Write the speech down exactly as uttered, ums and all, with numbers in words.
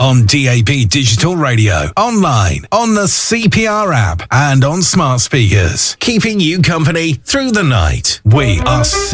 on D A B Digital Radio, online, on the C P R app, and on smart speakers. Keeping you company through the night. We are